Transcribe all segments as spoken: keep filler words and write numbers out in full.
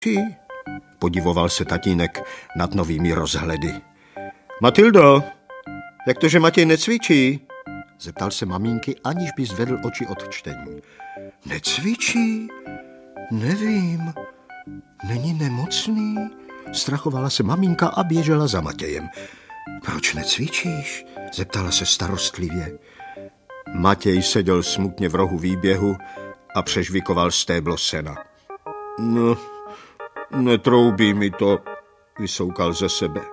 Podivoval se tatínek nad novými rozhledy. Matildo, jak to, že Matěj necvičí? Zeptal se maminky, aniž by zvedl oči od čtení. Necvičí? Nevím. Není nemocný? Strachovala se maminka a běžela za Matějem. Proč necvičíš? Zeptala se starostlivě. Matěj seděl smutně v rohu výběhu a přežvikoval stéblo sena. No, netroubí mi to, vysoukal ze sebe.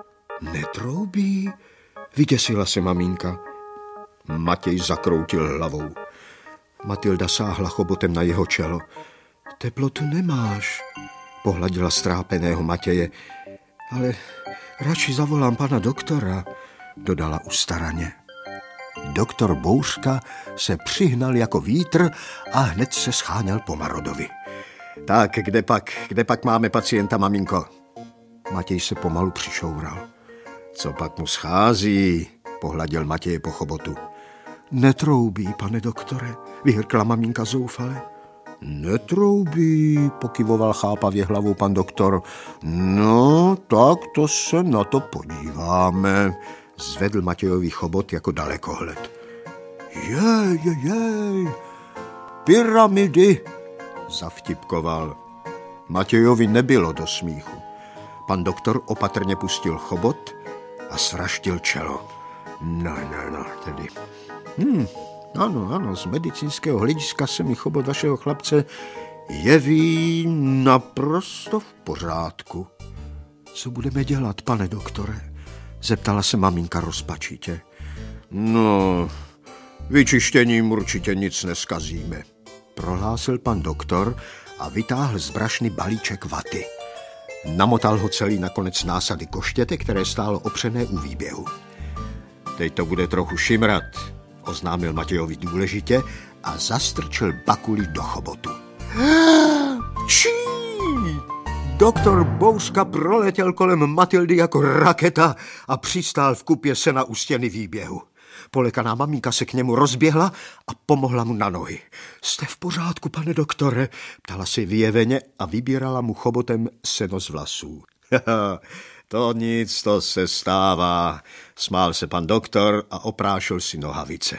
Netroubí? Vyděsila se maminka. Matěj zakroutil hlavou. Matilda sáhla chobotem na jeho čelo. Teplotu nemáš, pohladila strápeného Matěje. Ale radši zavolám pana doktora, dodala ustaraně. Doktor Bouřka se přihnal jako vítr a hned se scháněl po Marodovi. Tak, kde pak, kde pak máme pacienta, maminko? Matěj se pomalu přišoural. Co pak mu schází? Pohladil Matěje po chobotu. Netroubí, pane doktore, vyhrkla maminka zoufale. Netroubí, pokyvoval chápavě hlavou pan doktor. No, tak to se na to podíváme. Zvedl Matějovi chobot jako dalekohled. Jej, jej, jej, pyramidy, zavtipkoval. Matějovi nebylo do smíchu. Pan doktor opatrně pustil chobot a svraštil čelo. No, no, no, tedy. Hm, ano, ano, z medicínského hlediska se mi chobot vašeho chlapce jeví naprosto v pořádku. Co budeme dělat, pane doktore? Zeptala se maminka rozpačitě. No, vyčištěním určitě nic neskazíme, prohlásil pan doktor a vytáhl z brašny balíček vaty. Namotal ho celý na konec násady koštěte, které stálo opřené u výběhu. Teď to bude trochu šimrat, oznámil Matějovi důležitě a zastrčil bakuli do chobotu. Čí! Doktor Bouřka proletěl kolem Matildy jako raketa a přistál v kupě sena u stěny výběhu. Polekaná maminka se k němu rozběhla a pomohla mu na nohy. Jste v pořádku, pane doktore? Ptala si vyjeveně a vybírala mu chobotem seno z vlasů. To nic, to se stává, smál se pan doktor a oprášil si nohavice.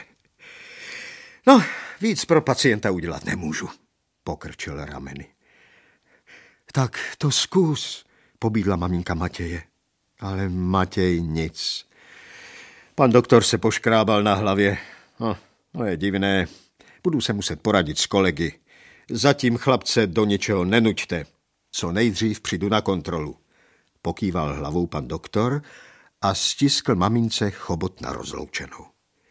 No, víc pro pacienta udělat nemůžu, pokrčil rameny. Tak to zkus, pobídla maminka Matěje. Ale Matěj nic. Pan doktor se poškrábal na hlavě. No, no je divné. Budu se muset poradit s kolegy. Zatím chlapce do ničeho nenuďte. Co nejdřív přijdu na kontrolu. Pokýval hlavou pan doktor a stiskl mamince chobot na rozloučenou.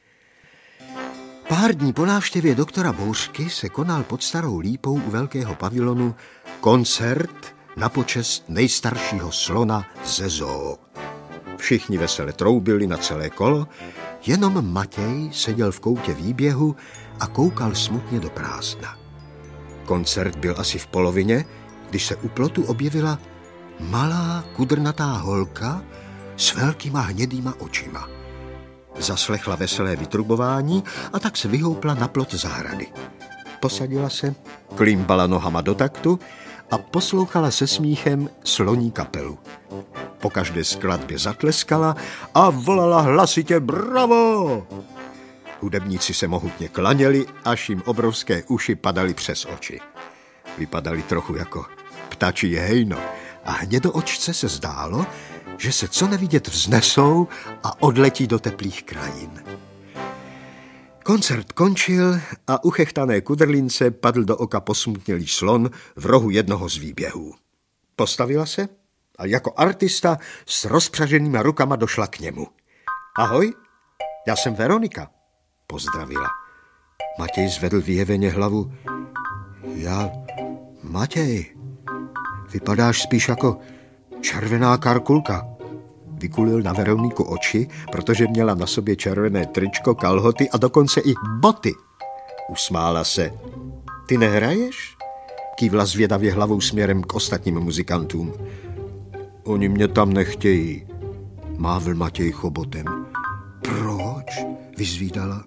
Pár dní po návštěvě doktora Bouřky se konal pod Starou lípou u velkého pavilonu koncert na počest nejstaršího slona ze zoo. Všichni vesele troubili na celé kolo, jenom Matěj seděl v koutě výběhu a koukal smutně do prázdna. Koncert byl asi v polovině, když se u plotu objevila malá kudrnatá holka s velkýma hnědýma očima. Zaslechla veselé vytrubování a tak se vyhoupla na plot zahrady. Posadila se, klímbala nohama do taktu a poslouchala se smíchem sloní kapelu. Po každé skladbě zatleskala a volala hlasitě bravo! Hudebníci se mohutně klaněli, až jim obrovské uši padaly přes oči. Vypadali trochu jako ptačí hejno a hnědoočce se zdálo, že se co nevidět vznesou a odletí do teplých krajin. Koncert končil a uchechtané kudrlince padl do oka posmutnělý slon v rohu jednoho z výběhů. Postavila se a jako artista s rozpřaženýma rukama došla k němu. Ahoj, já jsem Veronika, pozdravila. Matěj zvedl vyjeveně hlavu. Já, Matěj, vypadáš spíš jako červená karkulka. Vykulil na Veroniku oči, protože měla na sobě červené tričko, kalhoty a dokonce i boty. Usmála se. Ty nehraješ? Kývla zvědavě hlavou směrem k ostatním muzikantům. Oni mě tam nechtějí, mávl Matěj chobotem. Proč? Vyzvídala.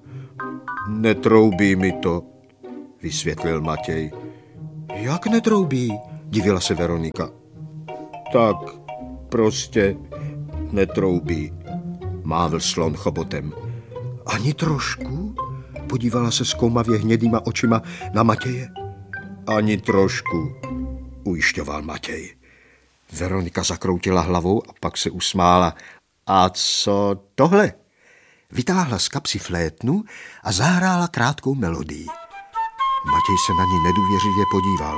Netroubí mi to, vysvětlil Matěj. Jak netroubí? divila se Veronika. Tak prostě netroubí, mávl slon chobotem. Ani trošku? Podívala se zkoumavě hnědýma očima na Matěje. Ani trošku, ujišťoval Matěj. Veronika zakroutila hlavou a pak se usmála. A co tohle? Vytáhla z kapsy flétnu a zahrála krátkou melodii. Matěj se na ní nedůvěřivě podíval.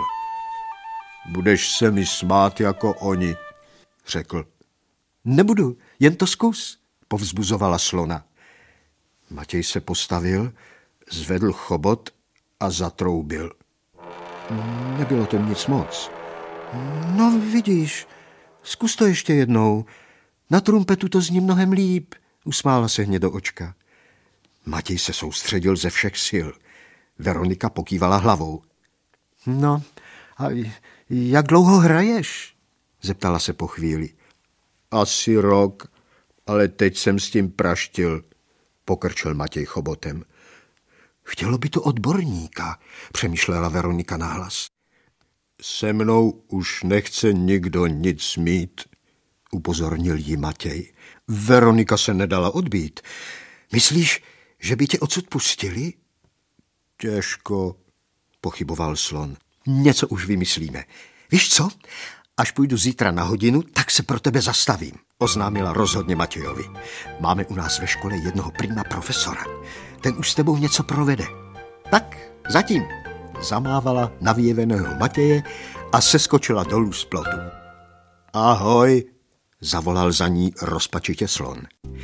Budeš se mi smát jako oni, řekl. Nebudu, jen to zkus, povzbuzovala slona. Matěj se postavil, zvedl chobot a zatroubil. Nebylo to nic moc. No vidíš, zkus to ještě jednou. Na trumpetu to zní mnohem líp, usmála se hně do očka. Matěj se soustředil ze všech sil. Veronika pokývala hlavou. No, a jak dlouho hraješ? Zeptala se po chvíli. Asi rok, ale teď jsem s tím praštil, pokrčil Matěj chobotem. Chtělo by to odborníka, přemýšlela Veronika nahlas. Se mnou už nechce nikdo nic mít, upozornil jí Matěj. Veronika se nedala odbít. Myslíš, že by tě odsud pustili? Těžko, pochyboval slon. Něco už vymyslíme. Víš co? Až půjdu zítra na hodinu, tak se pro tebe zastavím, oznámila rozhodně Matějovi. Máme u nás ve škole jednoho prima profesora. Ten už s tebou něco provede. Tak, zatím, zamávala na vyjeveného Matěje a seskočila dolů z plotu. Ahoj, zavolal za ní rozpačitě slon.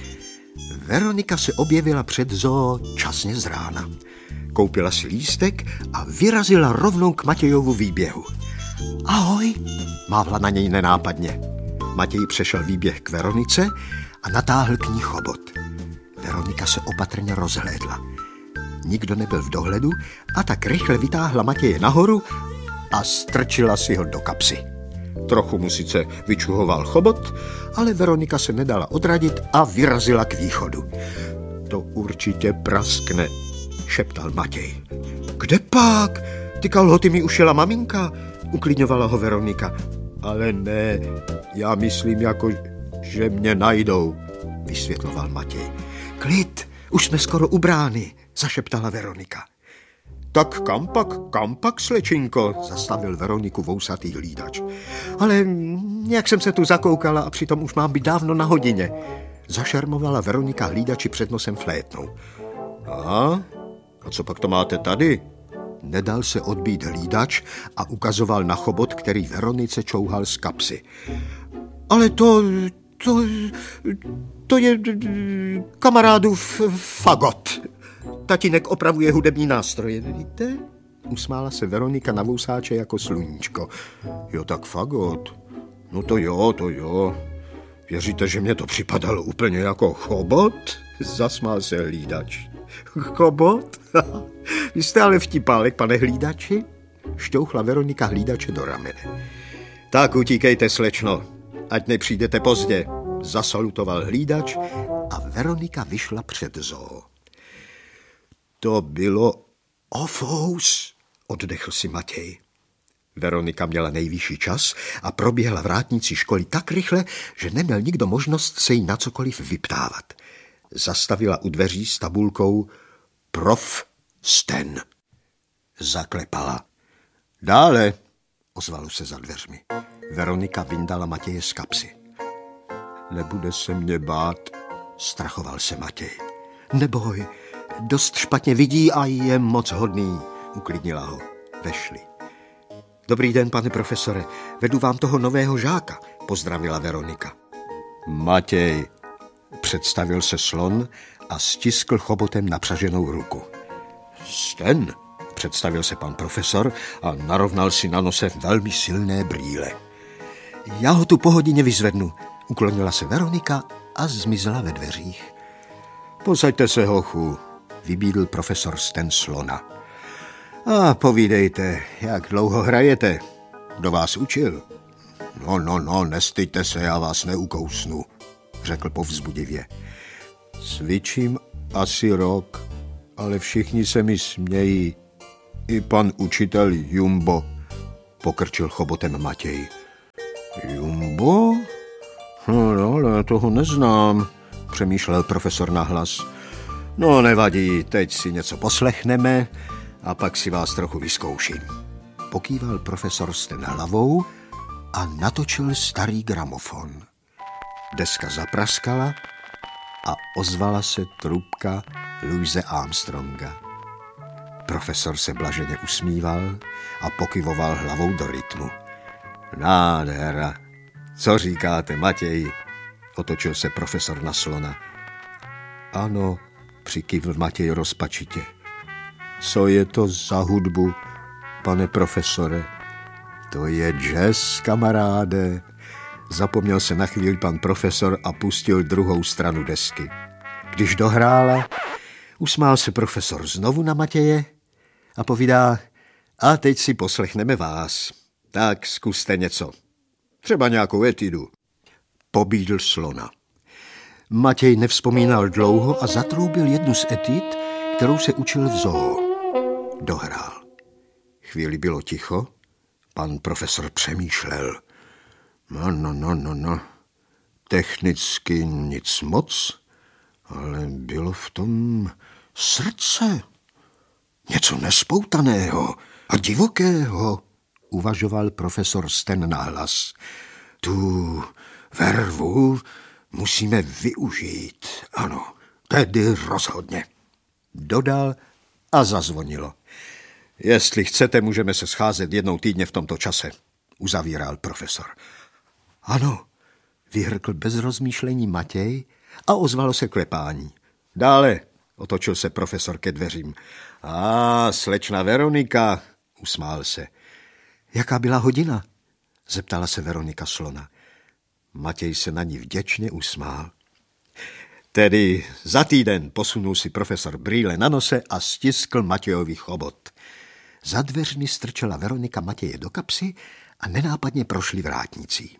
Veronika se objevila před zoo časně z rána. Koupila si lístek a vyrazila rovnou k Matějovu výběhu. Ahoj, mávla na něj nenápadně. Matěj přešel výběh k Veronice a natáhl k ní chobot. Veronika se opatrně rozhlédla. Nikdo nebyl v dohledu a tak rychle vytáhla Matěje nahoru a strčila si ho do kapsy. Trochu mu sice vyčuhoval chobot, ale Veronika se nedala odradit a vyrazila k východu. To určitě praskne, šeptal Matěj. Kde pak? Ty kalhoty mi ušila maminka, uklidňovala ho Veronika. Ale ne, já myslím jako, že mě najdou, vysvětloval Matěj. Klid, už jsme skoro u brány, zašeptala Veronika. Tak kam pak, kam pak, slečinko, zastavil Veroniku vousatý hlídač. Ale nějak jsem se tu zakoukala a přitom už mám být dávno na hodině. Zašermovala Veronika hlídači před nosem flétnou. Aha, a co pak to máte tady? Nedal se odbít hlídač a ukazoval na chobot, který Veronice čouhal z kapsy. Ale to, to, to je kamarádův fagot. Tatínek opravuje hudební nástroje, víte? Usmála se Veronika na vousáče jako sluníčko. Jo, tak fagot. No to jo, to jo. Věříte, že mě to připadalo úplně jako chobot? Zasmál se hlídač. Chobot? Vy jste ale vtipálek, pane hlídači? Šťouchla Veronika hlídače do ramene. Tak utíkejte, slečno, ať nepřijdete pozdě, zasalutoval hlídač a Veronika vyšla před zoo. To bylo ofous, oddechl si Matěj. Veronika měla nejvyšší čas a proběhla vrátnicí školy tak rychle, že neměl nikdo možnost se jí na cokoliv vyptávat. Zastavila u dveří s tabulkou Prof. Sten. Zaklepala. Dále, ozvalo se za dveřmi. Veronika vyndala Matěje z kapsy. Nebude se mě bát, strachoval se Matěj. Neboj, dost špatně vidí a je moc hodný, uklidnila ho. Vešli. Dobrý den, pane profesore, vedu vám toho nového žáka, pozdravila Veronika. Matěj, představil se slon a stiskl chobotem napřaženou ruku. Sten, představil se pan profesor a narovnal si na nose velmi silné brýle. Já ho tu po hodině vyzvednu, uklonila se Veronika a zmizela ve dveřích. Posaďte se, hochu, vybídl profesor Sten slona. A povídejte, jak dlouho hrajete? Kdo vás učil? No, no, no, nestyďte se, já vás neukousnu, řekl povzbudivě. Cvičím asi rok, ale všichni se mi smějí. I pan učitel Jumbo. pokrčil chobotem Matěj. Jumbo? No, ale toho neznám, přemýšlel profesor nahlas. No, nevadí, teď si něco poslechneme a pak si vás trochu vyzkouším. Pokýval profesor Sten hlavou a natočil starý gramofon. Deska zapraskala a ozvala se trubka Louise Armstronga. Profesor se blaženě usmíval a pokyvoval hlavou do rytmu. Nádhera. Co říkáte, Matěj? Otočil se profesor na slona. Ano, přikývl Matěj rozpačitě. Co je to za hudbu, pane profesore? To je jazz, kamaráde. Zapomněl se na chvíli pan profesor a pustil druhou stranu desky. Když dohrála, usmál se profesor znovu na Matěje a povídá, a teď si poslechneme vás. Tak zkuste něco. Třeba nějakou etidu. Pobídl slona. Matěj nevzpomínal dlouho a zatroubil jednu z etid, kterou se učil v zoo. Dohrál. Chvíli bylo ticho, pan profesor přemýšlel. No, no, no, no, no. Technicky nic moc, ale bylo v tom srdce. Něco nespoutaného a divokého, uvažoval profesor Sten nahlas. Tu vervu musíme využít, ano, tedy rozhodně. Dodal a zazvonilo. Jestli chcete, můžeme se scházet jednou týdně v tomto čase, uzavíral profesor. Ano, vyhrkl bez rozmýšlení Matěj a ozvalo se klepání. Dále, otočil se profesor ke dveřím. A slečna Veronika, usmál se. Jaká byla hodina? Zeptala se Veronika slona. Matěj se na ní vděčně usmál. Tedy za týden posunul si profesor brýle na nose a stiskl Matějovi chobot. Za dveřmi strčela Veronika Matěje do kapsy a nenápadně prošli vrátnicí.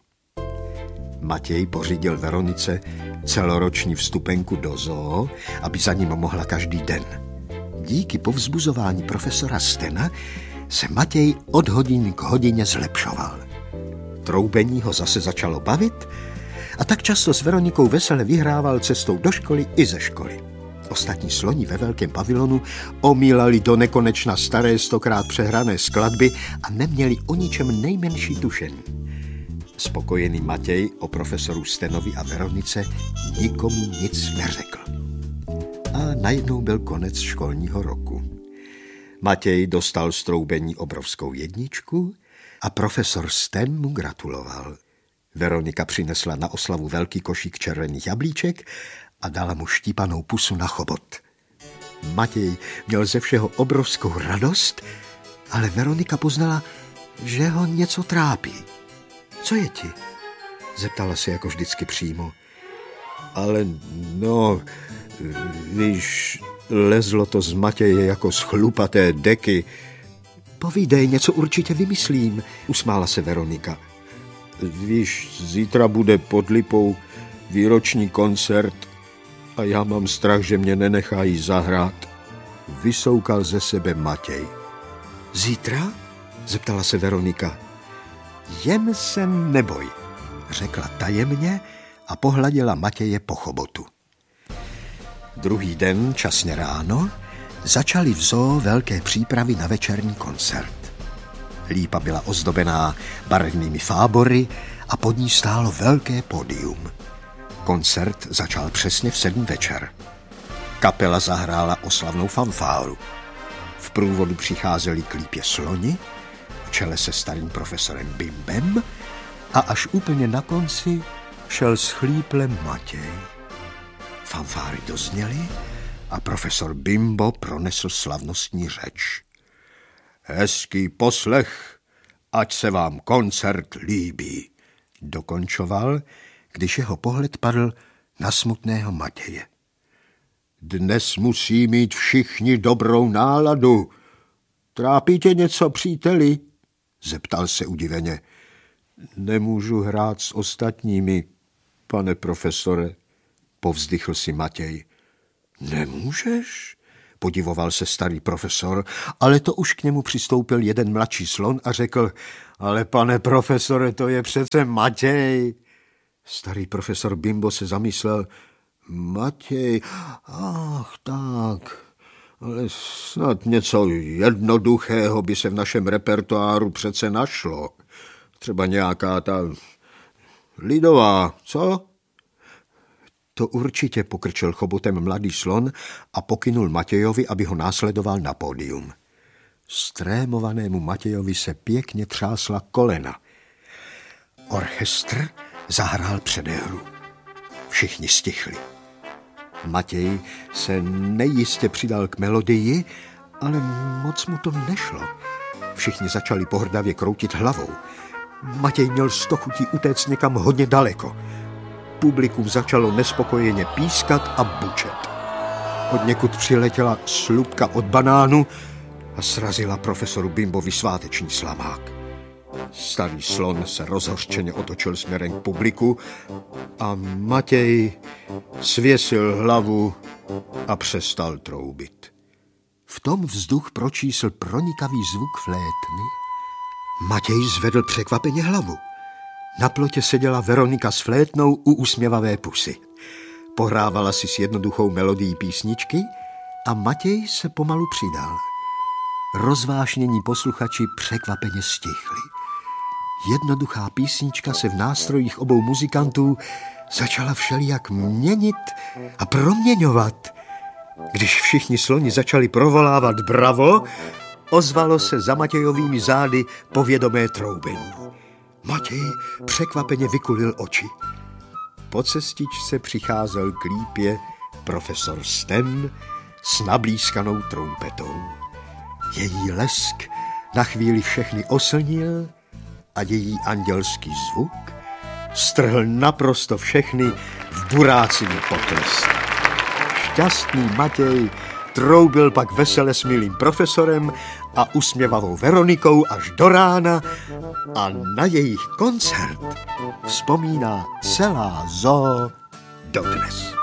Matěj pořídil Veronice celoroční vstupenku do zoo, aby za ním mohla každý den. Díky povzbuzování profesora Stena se Matěj od hodiny k hodině zlepšoval. Troubení ho zase začalo bavit a tak často s Veronikou vesele vyhrával cestou do školy i ze školy. Ostatní sloni ve velkém pavilonu omílali do nekonečna staré stokrát přehrané skladby a neměli o ničem nejmenší tušení. Spokojený Matěj o profesoru Stenovi a Veronice nikomu nic neřekl. A najednou byl konec školního roku. Matěj dostal z troubení obrovskou jedničku a profesor Sten mu gratuloval. Veronika přinesla na oslavu velký košík červených jablíček a dala mu štípanou pusu na chobot. Matěj měl ze všeho obrovskou radost, ale Veronika poznala, že ho něco trápí. Co je ti? Zeptala se jako vždycky přímo. Ale no, víš, lezlo to z Matěje jako z chlupaté deky. Povídej, něco určitě vymyslím, usmála se Veronika. Víš, zítra bude pod Lipou výroční koncert a já mám strach, že mě nenechají zahrát. Vysoukal ze sebe Matěj. Zítra? Zeptala se Veronika. Jen se neboj, řekla tajemně a pohladila Matěje po chobotu. Druhý den, časně ráno, začaly v zoo velké přípravy na večerní koncert. Lípa byla ozdobená barevnými fábory a pod ní stálo velké pódium. Koncert začal přesně v sedm večer. Kapela zahrála oslavnou fanfáru. V průvodu přicházeli k lípě sloni, v čele se starým profesorem Bimbem a až úplně na konci šel schlíplem Matěj. Fanfáry dozněly a profesor Bimbo pronesl slavnostní řeč. Hezký poslech, ať se vám koncert líbí, dokončoval, když jeho pohled padl na smutného Matěje. Dnes musí mít všichni dobrou náladu. Trápí tě něco, příteli? Zeptal se udiveně. Nemůžu hrát s ostatními, pane profesore, povzdychl si Matěj. Nemůžeš? podivoval se starý profesor, ale to už k němu přistoupil jeden mladší slon a řekl: ale pane profesore, to je přece Matěj. Starý profesor Bimbo se zamyslel: Matěj, ach tak, ale snad něco jednoduchého by se v našem repertoáru přece našlo. Třeba nějaká ta lidová, co? To určitě, pokrčil chobotem mladý slon a pokynul Matějovi, aby ho následoval na pódium. Strémovanému Matějovi se pěkně třásla kolena. Orchestr zahrál předehru. Všichni stichli. Matěj se nejistě přidal k melodii, ale moc mu to nešlo. Všichni začali pohrdavě kroutit hlavou. Matěj měl sto chutí utéct někam hodně daleko. Publikum začalo nespokojeně pískat a bučet. Odněkud přiletěla slupka od banánu a srazila profesoru Bimbovi sváteční slamák. Starý slon se rozhořčeně otočil směrem k publiku a Matěj svěsil hlavu a přestal troubit. V tom vzduch pročísl pronikavý zvuk flétny. Matěj zvedl překvapeně hlavu. Na plotě seděla Veronika s flétnou u usměvavé pusy. Pohrávala si s jednoduchou melodií písničky a Matěj se pomalu přidal. Rozvášnění posluchači překvapeně stichli. Jednoduchá písnička se v nástrojích obou muzikantů začala všelijak měnit a proměňovat. Když všichni sloni začali provolávat bravo, ozvalo se za Matějovými zády povědomé troubení. Matěj překvapeně vykulil oči. Po cestičce přicházel k lípě profesor Sten s nablízkanou trumpetou. Její lesk na chvíli všechny oslnil a její andělský zvuk strhl naprosto všechny v burácivý pokles. Šťastný Matěj troubil pak vesele s milým profesorem a usměvavou Veronikou až do rána a na jejich koncert vzpomíná celá zoo dodnes.